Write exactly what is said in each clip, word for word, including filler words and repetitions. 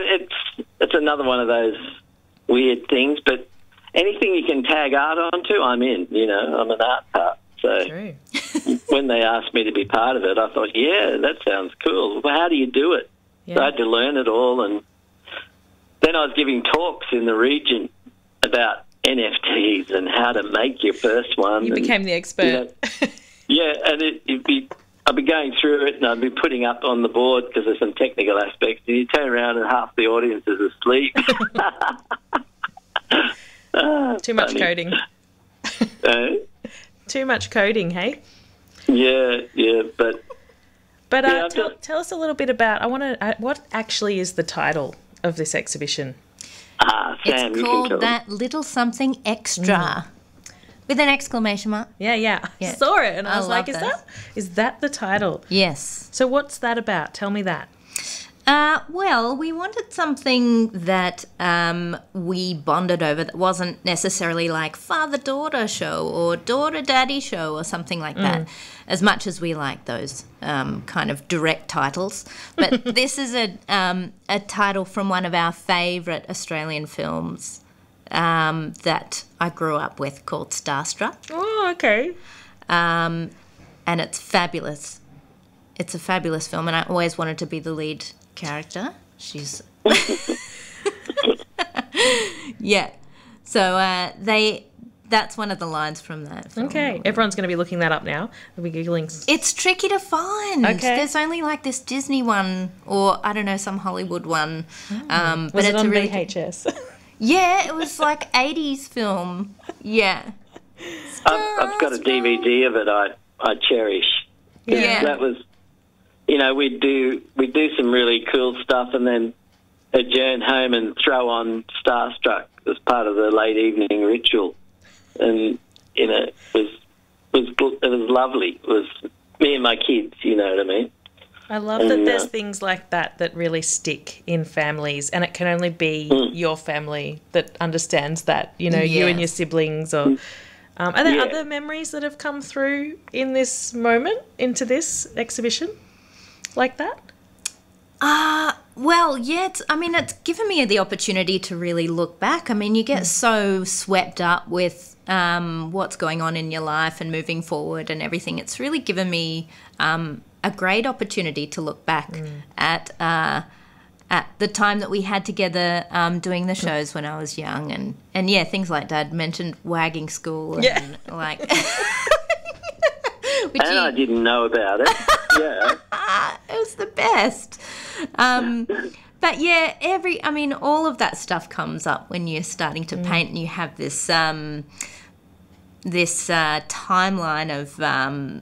it's it's another one of those weird things, but anything you can tag art onto, I'm in. You know, I'm an art part. So True. when they asked me to be part of it, I thought, yeah, that sounds cool. Well, how do you do it? Yeah. So I had to learn it all, and then I was giving talks in the region about N F Ts and how to make your first one. You and, became the expert. You know, yeah, and it, it'd be, I'd be going through it and I'd be putting up on the board because there's some technical aspects, and you turn around and half the audience is asleep. ah, Too much funny. coding. Uh, Too much coding, hey? yeah, yeah, but... But uh, Yeah, I've tell, got- tell us a little bit about, I want to, uh, what actually is the title of this exhibition? Ah, Sam, It's you can called tell. That Little Something Extra. With an exclamation mark. Yeah, yeah. Yeah. I saw it and I I was like, love is those. that, is that the title? Yes. So what's that about? Tell me that. Uh, well, we wanted something that um, we bonded over that wasn't necessarily like father-daughter show or daughter-daddy show or something like that, as much as we like those um, kind of direct titles. But this is a, um, a title from one of our favourite Australian films um, that I grew up with called Starstruck. Oh, okay. Um, and it's fabulous. It's a fabulous film, and I always wanted to be the lead character. She's yeah. So uh, they that's one of the lines from that film. Okay. Everyone's going to be looking that up now. They'll be Googling. It's tricky to find. Okay. There's only like this Disney one, or I don't know, some Hollywood one. Um, but Was it it's on a really V H S? yeah. It was like eighties film. Yeah. I've, I've got a D V D of it I, I cherish. Yeah. That was, you know, we'd do, we'd do some really cool stuff and then adjourn home and throw on Starstruck as part of the late evening ritual. And, you know, it was, was, it was lovely. It was me and my kids, you know what I mean? I love that And, there's uh, things like that that really stick in families, and it can only be Mm. your family that understands that, you know, you and your Yes. siblings. Or um, Are there Yeah. other memories that have come through in this moment, into this exhibition, like that? Uh, well, yeah, it's, I mean, it's given me the opportunity to really look back. I mean, you get so swept up with um, what's going on in your life and moving forward and everything. It's really given me um, a great opportunity to look back at uh, at the time that we had together um, doing the shows when I was young. And, and yeah, things like Dad mentioned, wagging school and Yeah. like... which And you- I didn't know about it. Yeah. it was the best. Um, but yeah, every, I mean, all of that stuff comes up when you're starting to paint and you have this, um, this uh, timeline of um,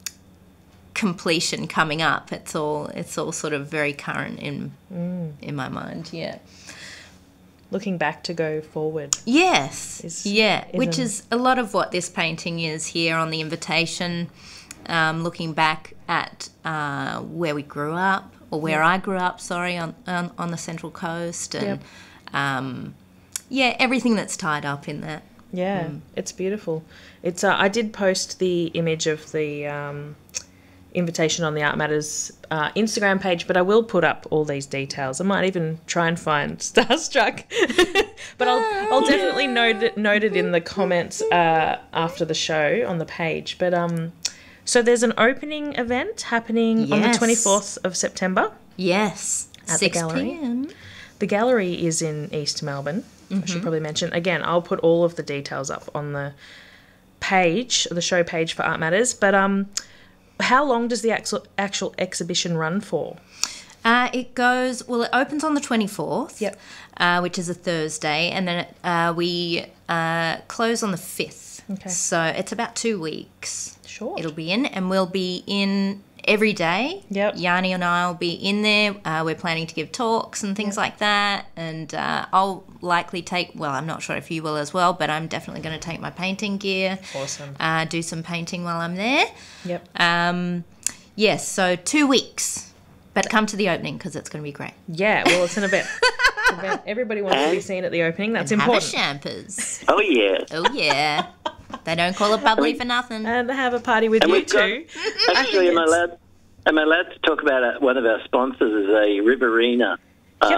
completion coming up. It's all, it's all sort of very current in, in my mind. Yeah. Looking back to go forward. Yes. Is- yeah. Which isn't- is a lot of what this painting is here on the invitation. Um, looking back at uh, where we grew up, or where I grew up, sorry, on, on on the Central Coast, and Yep. um, yeah, everything that's tied up in that. Yeah, it's beautiful. It's uh, I did post the image of the um, invitation on the Art Matters uh, Instagram page, but I will put up all these details. I might even try and find Starstruck, but I'll I'll definitely note it, note it in the comments uh, after the show on the page. But um, so there's an opening event happening on the Yes. twenty-fourth of September. Yes, At the six gallery. p.m. The gallery is in East Melbourne. I should probably mention. Again, I'll put all of the details up on the page, the show page for Art Matters. But um, how long does the actual, actual exhibition run for? Uh, it goes, well, it opens on the twenty-fourth, Yep. uh, which is a Thursday, and then it, uh, we uh, close on the fifth. Okay. So it's about two weeks. Sure. It'll be in, and we'll be in every day. Yep. Yanni and I will be in there. Uh, we're planning to give talks and things like that, and uh, I'll likely take, well, I'm not sure if you will as well, but I'm definitely going to take my painting gear. Awesome. Uh, do some painting while I'm there. Yep. Um, yes, so two weeks. But come to the opening because it's going to be great. Yeah, well, it's an event. It's an event. Everybody wants to be seen at the opening. That's important. Have a champers. Oh, yeah. Oh, yeah. They don't call it bubbly for nothing. And have a party with And you we've got- too. Actually, am I allowed, am I allowed to talk about uh, one of our sponsors is a Riverina um,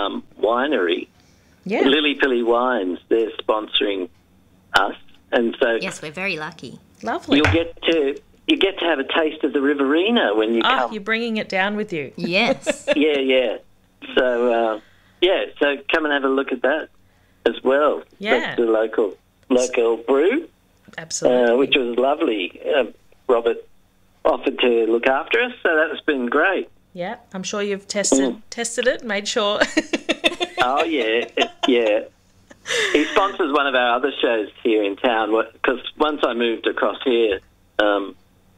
Winery, Yeah. Lily Pilly Wines, they're sponsoring us. And so Yes, we're very lucky. Lovely. you'll get to you get to have a taste of the Riverina when you Oh, come. you're bringing it down with you. Yes. Yeah, yeah. So, uh, yeah, so come and have a look at that as well. Yeah. That's the local local brew, Absolutely. uh, which was lovely. Uh, Robert offered to look after us, so that's been great. Yeah, I'm sure you've tested Mm. tested it, made sure. Oh, yeah, it- yeah. He sponsors one of our other shows here in town, because once I moved across here, um,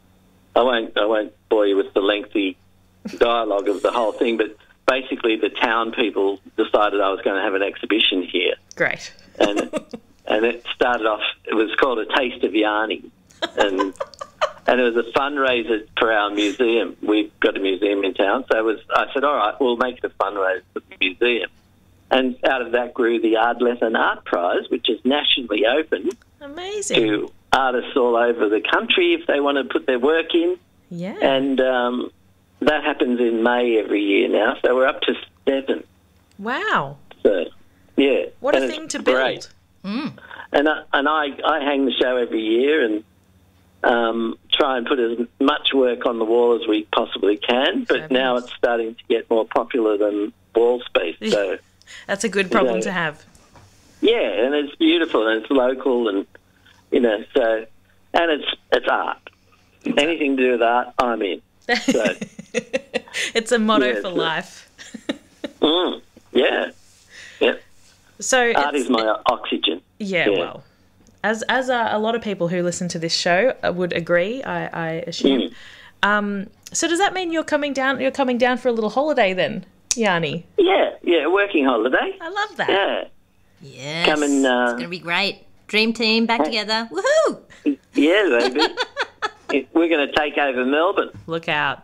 I won't I won't bore you with the lengthy dialogue of the whole thing, but basically the town people decided I was going to have an exhibition here. Great. and and it started off. It was called A Taste of Yarnie, and and it was a fundraiser for our museum. We've got a museum in town, so it was. I said, all right, we'll make it a fundraiser for the museum, and out of that grew the Ardlethan Art Prize, which is nationally open Amazing. to artists all over the country if they want to put their work in, Yeah. and um, that happens in May every year now. So we're up to seven. Wow. So yeah, What and a it's thing to great. build. And I, and I, I hang the show every year and um, try and put as much work on the wall as we possibly can. But Fabulous. now it's starting to get more popular than wall space. So That's a good problem Yeah. to have. yeah, and it's beautiful and it's local and you know so and it's it's art. Anything to do with art, I'm in. So It's a motto Yeah, for so- life. mm, yeah, yeah. So Art it's- is my oxygen. yeah, yeah. well, as as uh, a lot of people who listen to this show uh, would agree, I, I assume. Mm. Um, so does that mean you're coming down? You're coming down for a little holiday then, Yarnie? Yeah, yeah. Working holiday. I love that. Yeah. Yes. Come and, uh, it's going to be great. Dream team back together. Woohoo! Yeah, baby. We're going to take over Melbourne. Look out.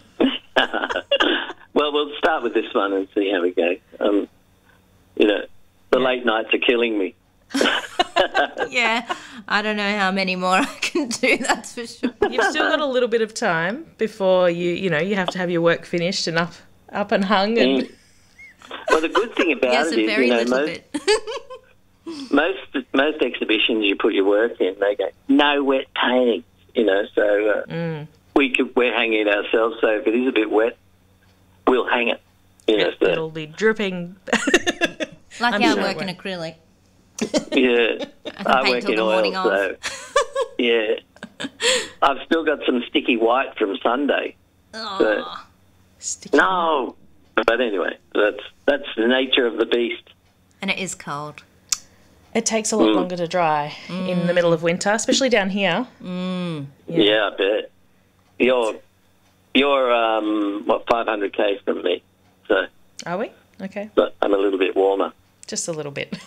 Well, we'll start with this one and see how we go. Um, you know, the late nights are killing me. Yeah. I don't know how many more I can do, that's for sure. You've still got a little bit of time before you, you know, you have to have your work finished and up, up and hung. And Mm. Well, the good thing about Yes, it a is, very you know, little most, bit. most most exhibitions you put your work in, they go no wet paintings. You know, so uh, Mm. we could, we're hanging it ourselves. So if it is a bit wet, we'll hang it. You know, so, it'll be dripping. Like I'm how sure I it work in won't. acrylic. yeah, I, paint work till in the oil, morning so yeah. I've still got some sticky white from Sunday. Oh, Sticky. No, but anyway, that's that's the nature of the beast. and it is cold. It takes a lot Mm. longer to dry in the middle of winter, especially down here. Mm. Yeah, I bet. You're you're um what five hundred k from me, so Are we? Okay. but I'm a little bit warmer. Just a little bit.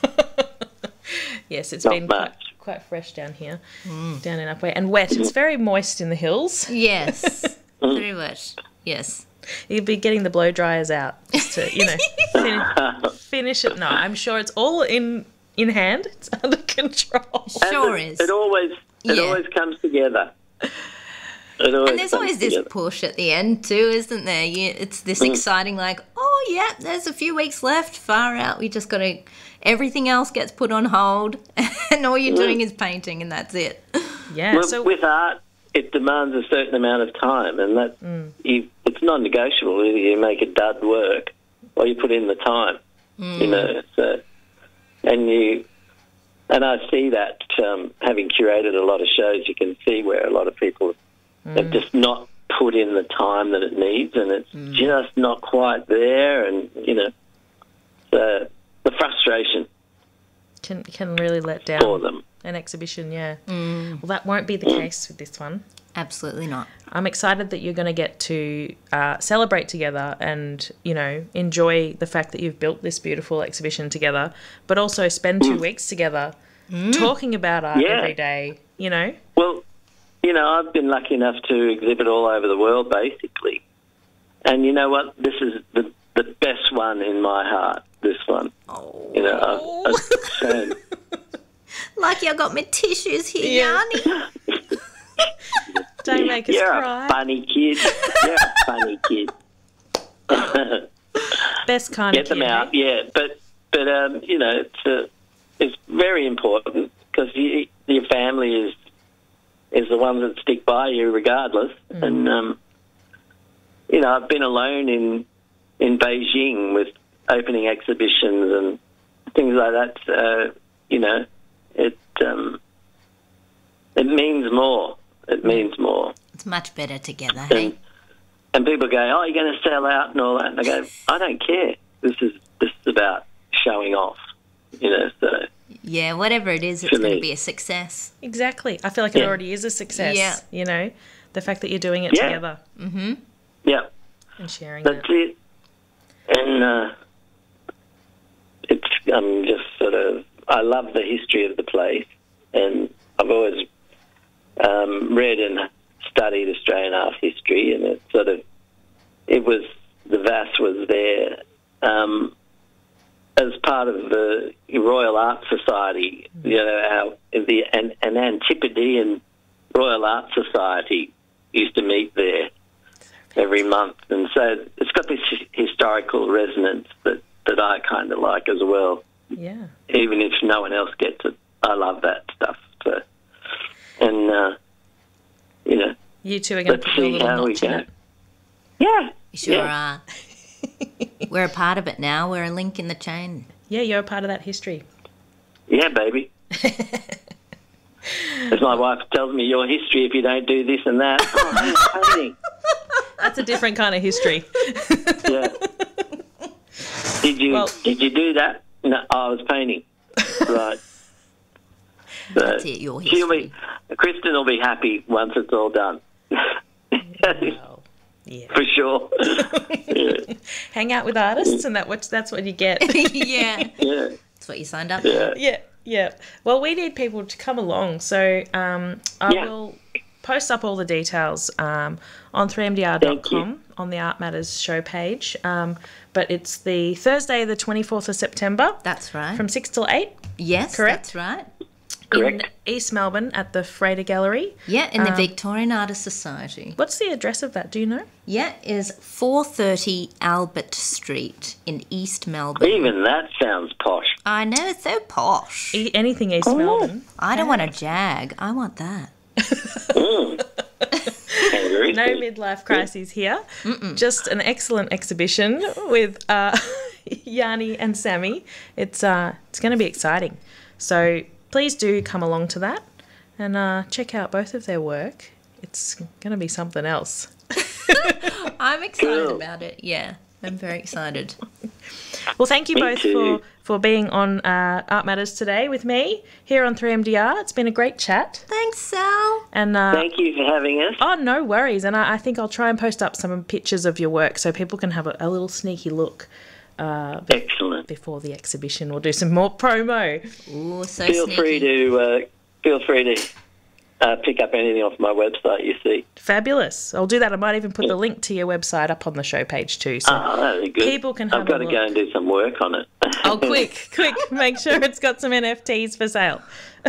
Yes, it's Not been quite, much. quite fresh down here, down in Upwey, and wet. It's very moist in the hills. Yes. Very much. Yes. You'll be getting the blow dryers out just to, you know, finish, finish it. No, I'm sure it's all in in hand. It's under control. Sure And it, is. It always it Yeah. always comes together. It always And there's comes always this together. push at the end too, isn't there? You, it's this exciting, like, oh yeah, there's a few weeks left. Far out. We just got to. Everything else gets put on hold, and all you're doing is painting, and that's it. Yeah. Well, So with art, it demands a certain amount of time, and that you, it's non-negotiable. Either you make a dud work, or you put in the time. You know, so and you and I see that um, having curated a lot of shows, you can see where a lot of people have just not put in the time that it needs, and it's just not quite there, and you know, the the frustration can can really let for down them. an exhibition. Yeah. Well, that won't be the case with this one. Absolutely not. I'm excited that you're going to get to uh, celebrate together and, you know, enjoy the fact that you've built this beautiful exhibition together, but also spend two weeks together talking about art Yeah. every day, you know? Well, you know, I've been lucky enough to exhibit all over the world, basically. And you know what? This is the the best one in my heart, this one. Oh. You know, I've, I've shown. Lucky I got my tissues here, Yeah. Yanni. Don't make us You're cry. a funny kid. You're a funny kid. But best kind get of them kid, out. eh? Yeah, but but um, you know, it's uh, it's very important because you, your family is is the ones that stick by you regardless. Mm. And um, you know, I've been alone in in Beijing with opening exhibitions and things like that. Uh, you know, it um, it means more. It means more. It's much better together, hey? And, and people go, oh, you're going to sell out and all that. And I go, I don't care. This is this is about showing off, you know. So yeah, whatever it is, it's going to be a success. Exactly. I feel like it yeah. already is a success. Yeah. You know, the fact that you're doing it yeah. together. Mm-hmm. Yeah. And sharing That's that. it. And uh, it's I'm just sort of I love the history of the place, and I've always um, read and studied Australian art history, and it sort of it was the V A S was there um, as part of the Royal Art Society. You know, our the an, an Antipodean Royal Art Society used to meet there every month, and so it's got this historical resonance that that I kind of like as well. Yeah. Even if no one else gets it, I love that stuff. So, and uh, you know. You two are going to Let's put a see little how we notch in go. it. Yeah. You sure yeah. are. We're a part of it now. We're a link in the chain. Yeah, you're a part of that history. Yeah, baby. As my wife tells me, your history if you don't do this and that. Oh, I'm painting. That's a different kind of history. Yeah. Did you Well- did you do that? No, I was painting. Right. So That's it, your she'll history. be, Kristen will be happy once it's all done. Well, yeah. For sure. yeah. Hang out with artists, and that what that's what you get. yeah. Yeah. That's what you signed up for. Yeah. Yeah, yeah. Well, we need people to come along, so um, I Yeah. will post up all the details um, on three m d r dot com on the Art Matters show page. Um, but it's the Thursday, the twenty-fourth of September, That's right. from six till eight yes, correct? that's right. Correct. in East Melbourne at the Frater Gallery. Yeah, in the Um, Victorian Artists Society. What's the address of that? Do you know? Yeah, is four thirty Albert Street in East Melbourne. Even that sounds posh. I know, it's so posh. E- anything East Oh. Melbourne. I don't want a Jag. I want that. Mm. Kangaroo No feet. midlife crises here. Just an excellent exhibition with uh, Yanni and Sammy. It's uh, it's going to be exciting. So please do come along to that and uh, check out both of their work. It's going to be something else. I'm excited Cool. about it. Yeah, I'm very excited. Well, thank you Me both too. for, for being on uh, Art Matters today with me here on three M D R. It's been a great chat. Thanks, Sal. And uh, Thank you for having us. oh, no worries. And I, I think I'll try and post up some pictures of your work so people can have a, a little sneaky look uh, Excellent. before the exhibition. We'll do some more promo. Ooh, so Feel sneaky. free to uh, feel free to uh, pick up anything off my website. You see. Fabulous. I'll do that. I might even put the link to your website up on the show page too. So Oh, that'd be good. people can have I've got a to go look. and do some work on it. Oh, quick, quick. Make sure it's got some N F Ts for sale.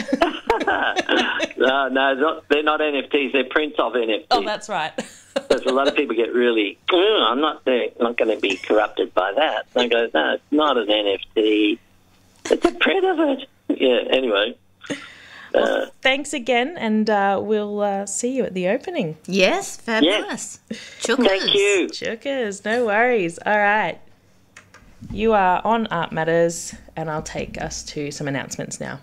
no, no, not, they're not N F Ts. They're prints of N F Ts. Oh, that's right. Because a lot of people get really, "Mm, I'm not they're not going to be corrupted by that. And I go, no, it's not an N F T. It's a print of it. Yeah, anyway. Uh, Thanks again, and uh, we'll uh, see you at the opening. Yes, fabulous. Chuckers. thank you. Chookers, no worries. All right. You are on Art Matters, and I'll take us to some announcements now.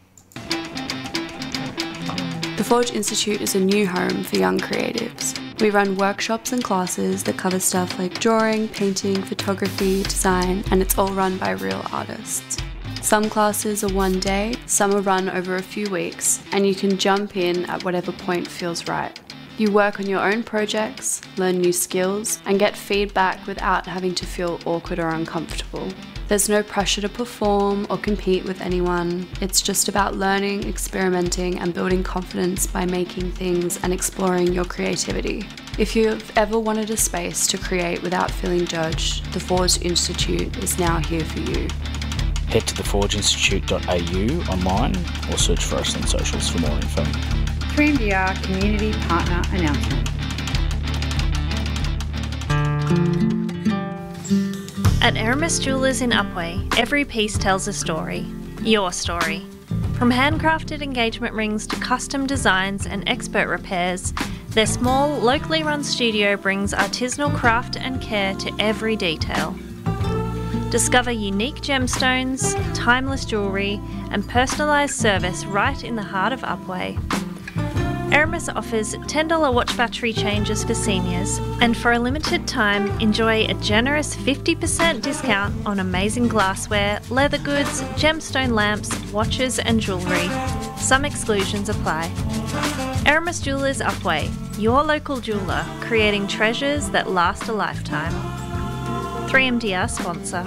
The Forge Institute is a new home for young creatives. We run workshops and classes that cover stuff like drawing, painting, photography, design, and it's all run by real artists. Some classes are one day, some are run over a few weeks, and you can jump in at whatever point feels right. You work on your own projects, learn new skills, and get feedback without having to feel awkward or uncomfortable. There's no pressure to perform or compete with anyone. It's just about learning, experimenting, and building confidence by making things and exploring your creativity. If you've ever wanted a space to create without feeling judged, the Forge Institute is now here for you. Head to the forge institute dot a u online or search for us on socials for more info. three M D R Community Partner Announcement. At Aramis Jewellers in Upwey, every piece tells a story. Your story. From handcrafted engagement rings to custom designs and expert repairs, their small, locally run studio brings artisanal craft and care to every detail. Discover unique gemstones, timeless jewellery and personalised service right in the heart of Upwey. Aramis offers ten dollars watch battery changes for seniors, and for a limited time enjoy a generous fifty percent discount on amazing glassware, leather goods, gemstone lamps, watches and jewellery. Some exclusions apply. Aramis Jewellers Upwey, your local jeweller, creating treasures that last a lifetime. three M D R sponsor.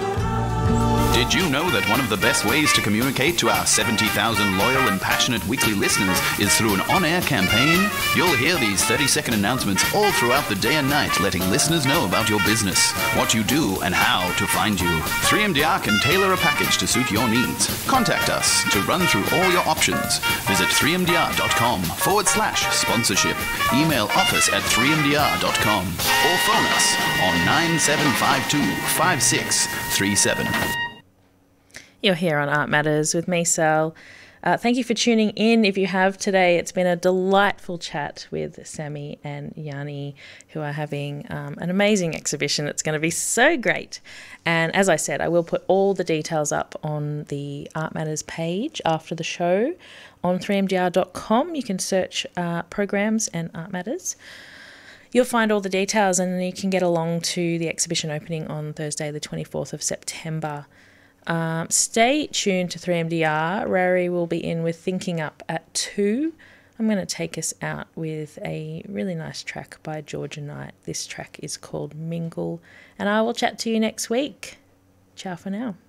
Did you know that one of the best ways to communicate to our seventy thousand loyal and passionate weekly listeners is through an on-air campaign? You'll hear these thirty-second announcements all throughout the day and night, letting listeners know about your business, what you do, and how to find you. three M D R can tailor a package to suit your needs. Contact us to run through all your options. Visit three M D R dot com forward slash sponsorship. Email office at three M D R dot com or phone us on nine seven five two, five six three seven. You're here on Art Matters with me, Sal. Uh, thank you for tuning in. If you have today, it's been a delightful chat with Sammy and Yanni, who are having um, an amazing exhibition. It's going to be so great. And as I said, I will put all the details up on the Art Matters page after the show on three M D R dot com. You can search uh, programs and Art Matters. You'll find all the details, and you can get along to the exhibition opening on Thursday, the twenty-fourth of September. Um, stay tuned to three M D R. Rari will be in with Thinking Up at two. I'm going to take us out with a really nice track by Georgia Knight. This track is called Mingle, and I will chat to you next week. Ciao for now.